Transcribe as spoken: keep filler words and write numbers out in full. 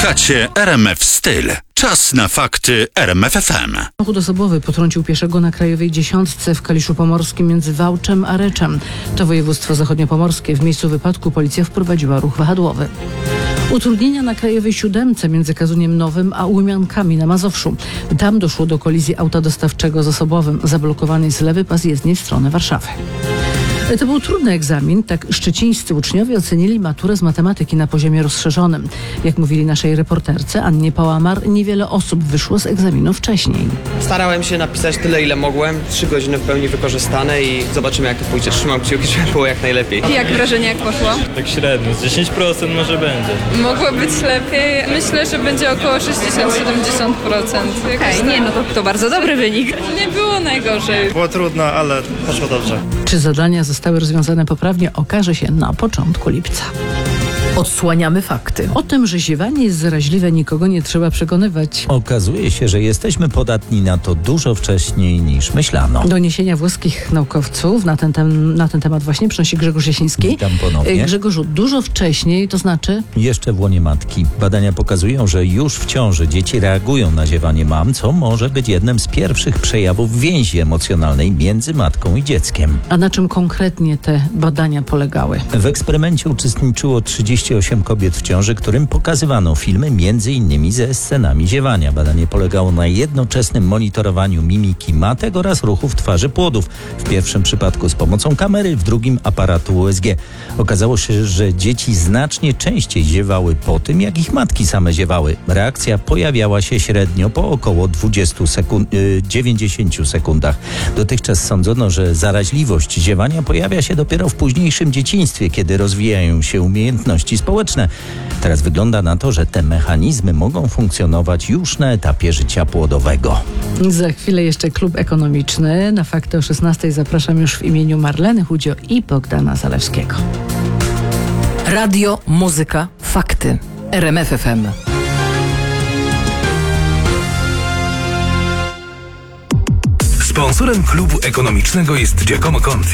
Słuchacie R M F Styl. Czas na fakty R M F F M. Samochód osobowy potrącił pieszego na Krajowej Dziesiątce w Kaliszu Pomorskim między Wałczem a Reczem. To województwo zachodniopomorskie. W miejscu wypadku policja wprowadziła ruch wahadłowy. Utrudnienia na Krajowej Siódemce między Kazuniem Nowym a Łumiankami na Mazowszu. Tam doszło do kolizji auta dostawczego z osobowym. Zablokowany jest lewy pas jezdni w stronę Warszawy. To był trudny egzamin, tak szczecińscy uczniowie ocenili maturę z matematyki na poziomie rozszerzonym. Jak mówili naszej reporterce Annie Pałamar, niewiele osób wyszło z egzaminu wcześniej. Starałem się napisać tyle, ile mogłem. Trzy godziny w pełni wykorzystane i zobaczymy, jak to pójdzie. Trzymam kciuki, żeby było jak najlepiej. Jak wrażenie, jak poszło? Tak średnio, z dziesięć procent może będzie. Mogło być lepiej. Myślę, że będzie około sześćdziesiąt do siedemdziesięciu procent. Okej, nie, no to, to bardzo dobry wynik. Nie było najgorzej. Było trudno, ale poszło dobrze. Czy zadania zostały rozwiązane poprawnie, okaże się na początku lipca. Odsłaniamy fakty. O tym, że ziewanie jest zaraźliwe, nikogo nie trzeba przekonywać. Okazuje się, że jesteśmy podatni na to dużo wcześniej niż myślano. Doniesienia włoskich naukowców na ten, tem, na ten temat właśnie przynosi Grzegorz Jasiński. Witam ponownie. Grzegorzu, dużo wcześniej, to znaczy? Jeszcze w łonie matki. Badania pokazują, że już w ciąży dzieci reagują na ziewanie mam, co może być jednym z pierwszych przejawów więzi emocjonalnej między matką i dzieckiem. A na czym konkretnie te badania polegały? W eksperymencie uczestniczyło trzydzieści osiem kobiet w ciąży, którym pokazywano filmy między innymi ze scenami ziewania. Badanie polegało na jednoczesnym monitorowaniu mimiki matek oraz ruchów twarzy płodów. W pierwszym przypadku z pomocą kamery, w drugim aparatu U S G. Okazało się, że dzieci znacznie częściej ziewały po tym, jak ich matki same ziewały. Reakcja pojawiała się średnio po około dwudziestu sekund, yy, dziewięćdziesięciu sekundach. Dotychczas sądzono, że zaraźliwość ziewania pojawia się dopiero w późniejszym dzieciństwie, kiedy rozwijają się umiejętności społeczne. Teraz wygląda na to, że te mechanizmy mogą funkcjonować już na etapie życia płodowego. Za chwilę jeszcze klub ekonomiczny. Na fakty o szesnastej zapraszam już w imieniu Marleny Chudzio i Bogdana Zalewskiego. Radio, muzyka, fakty. R M F F M. Sponsorem klubu ekonomicznego jest Giacomo Conti.